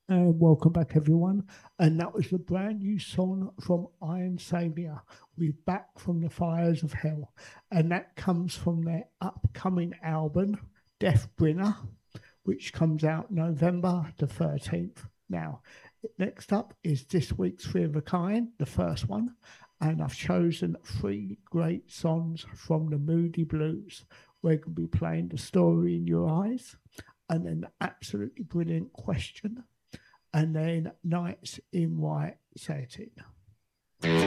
Welcome back, everyone. And that was the brand new song from Iron Savior. We're back from the fires of hell. And that comes from their upcoming album, Deathbringer, which comes out November the 13th. Now, next up is this week's Three of a Kind, the first one. And I've chosen three great songs from the Moody Blues. We're going to be playing The Story in Your Eyes, and then the absolutely brilliant Question, and then Nights in White Satin.